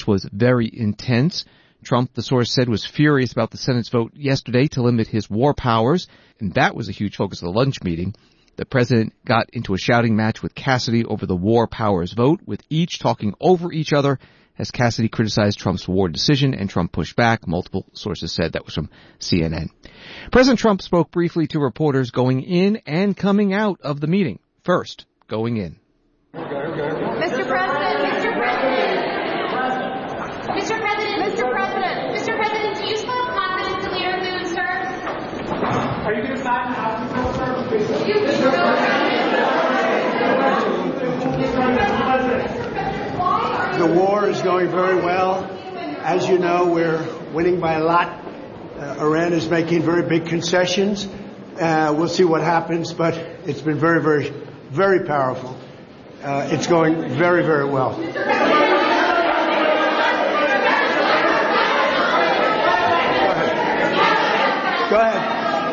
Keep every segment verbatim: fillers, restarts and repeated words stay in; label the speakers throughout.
Speaker 1: this was very intense. Trump, the source said, was furious about the Senate's vote yesterday to limit his war powers, and that was a huge focus of the lunch meeting. The president got into a shouting match with Cassidy over the war powers vote, with each talking over each other as Cassidy criticized Trump's war decision and Trump pushed back. Multiple sources said. That was from C N N. President Trump spoke briefly to reporters going in and coming out of the meeting. First, going in.
Speaker 2: Mister President, Mister President, Mister President, Mister President, Mister President, do you still have confidence in Leader Thune, sir?
Speaker 3: Are you going to sign the House bill, sir?
Speaker 2: You Mister
Speaker 4: The war is going very well. As you know, we're winning by a lot. Uh, Iran is making very big concessions. Uh, we'll see what happens, but it's been very, very, very powerful. Uh, it's going very, very well. Go ahead.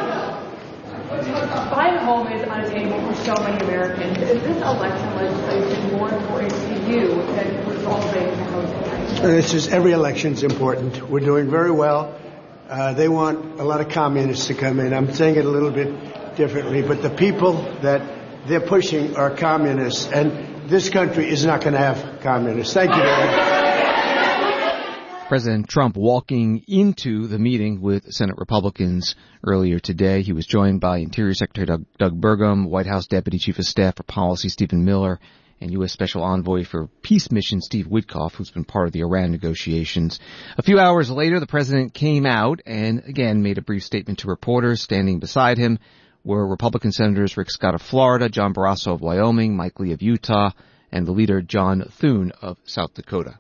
Speaker 3: Buying a home is unattainable for so many Americans. Is this election legislation more important to you than resolving the housing crisis?
Speaker 4: This is every election is important. We're doing very well. Uh, they want a lot of communists to come in. I'm saying it a little bit differently, but the people that they're pushing are communists, and this country is not going to have communists. Thank you very much.
Speaker 1: President Trump walking into the meeting with Senate Republicans earlier today. He was joined by Interior Secretary Doug, Doug Burgum, White House Deputy Chief of Staff for Policy Stephen Miller, and U S Special Envoy for Peace Mission Steve Witkoff, who's been part of the Iran negotiations. A few hours later, the president came out and again made a brief statement to reporters. Standing beside him were Republican Senators Rick Scott of Florida, John Barrasso of Wyoming, Mike Lee of Utah, and the leader John Thune of South Dakota.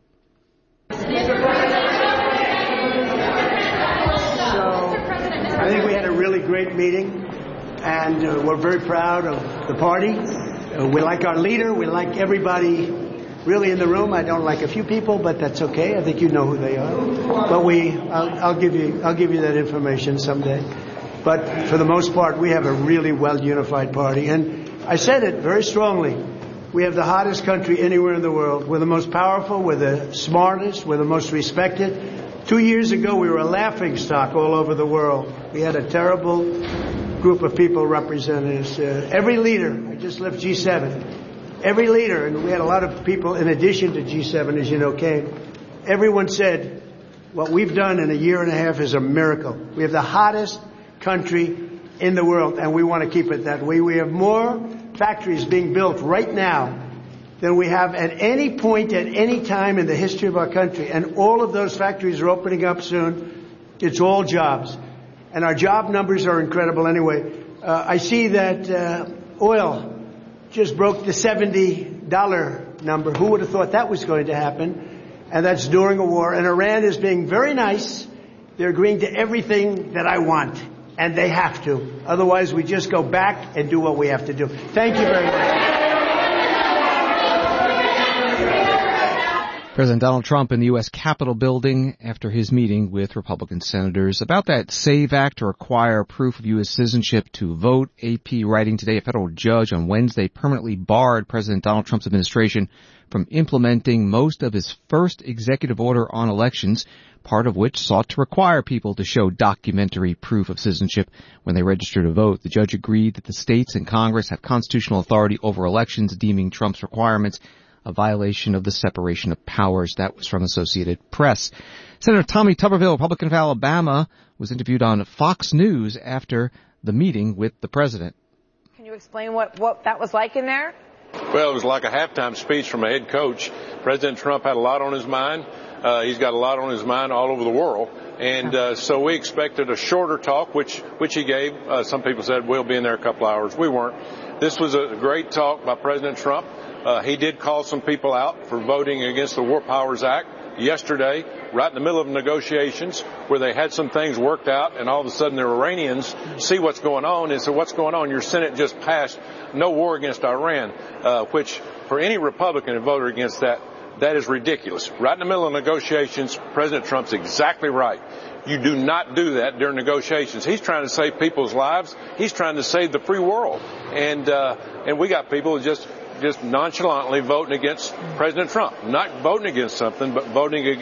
Speaker 4: I think we had a really great meeting, and uh, we're very proud of the party. Uh, we like our leader. We like everybody really in the room. I don't like a few people, but that's okay. I think you know who they are. But we, I'll, I'll give you, I'll give you that information someday. But for the most part, we have a really well-unified party. And I said it very strongly. We have the hottest country anywhere in the world. We're the most powerful. We're the smartest. We're the most respected. Two years ago, we were a laughingstock all over the world. We had a terrible group of people representing us. Uh, every leader, I just left G seven, every leader, and we had a lot of people in addition to G seven, as you know, came. Everyone said, what we've done in a year and a half is a miracle. We have the hottest country in the world, and we want to keep it that way. We have more factories being built right now than we have at any point at any time in the history of our country. And all of those factories are opening up soon. It's all jobs. And our job numbers are incredible anyway. Uh, I see that uh, oil just broke the seventy dollar number. Who would have thought that was going to happen? And that's during a war. And Iran is being very nice. They're agreeing to everything that I want. And they have to. Otherwise, we just go back and do what we have to do. Thank you very much.
Speaker 1: President Donald Trump in the U S Capitol building after his meeting with Republican senators about that SAVE Act to require proof of U S citizenship to vote. A P writing today, a federal judge on Wednesday permanently barred President Donald Trump's administration from implementing most of his first executive order on elections, part of which sought to require people to show documentary proof of citizenship when they register to vote. The judge agreed that the states and Congress have constitutional authority over elections, deeming Trump's requirements a violation of the separation of powers. That was from Associated Press. Senator Tommy Tuberville, Republican of Alabama, was interviewed on Fox News after the meeting with the president.
Speaker 5: Can you explain what, what that was like in there?
Speaker 6: Well, it was like a halftime speech from a head coach. President Trump had a lot on his mind. Uh, he's got a lot on his mind all over the world. And uh, so we expected a shorter talk, which which he gave. Uh, some people said, we'll be in there a couple hours. We weren't. This was a great talk by President Trump. Uh, he did call some people out for voting against the War Powers Act yesterday, right in the middle of negotiations, where they had some things worked out, and all of a sudden the Iranians see what's going on and say, what's going on? Your Senate just passed no war against Iran, uh, which for any Republican who voted against that, that is ridiculous. Right in the middle of negotiations, President Trump's exactly right. You do not do that during negotiations. He's trying to save people's lives. He's trying to save the free world. And, uh, and we got people who just, just nonchalantly voting against President Trump. Not voting against something, but voting against